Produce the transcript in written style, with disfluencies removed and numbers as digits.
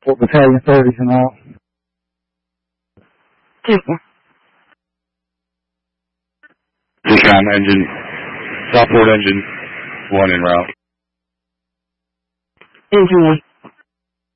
for battalion 30s and all. Thank you. Decom engine, Southport engine 1 en route. Engine 1.